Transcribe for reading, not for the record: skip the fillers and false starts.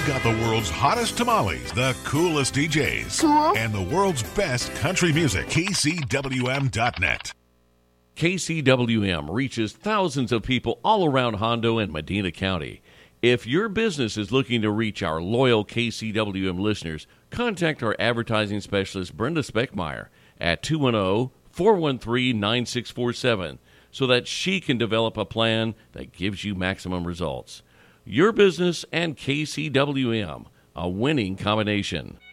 got the world's hottest tamales, the coolest DJs, Cool. and the world's best country music. KCWM.net. KCWM reaches thousands of people all around Hondo and Medina County. If your business is looking to reach our loyal KCWM listeners, contact our advertising specialist, Brenda Speckmeyer, at 210-413-9647 so that she can develop a plan that gives you maximum results. Your business and KCWM, a winning combination.